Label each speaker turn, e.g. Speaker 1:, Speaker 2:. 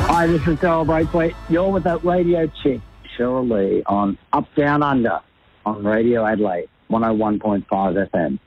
Speaker 1: Hi, this is Daryl Braithwaite. You're with that radio chick, Cheryl Lee, on Up Down Under on Radio Adelaide, 101.5 FM.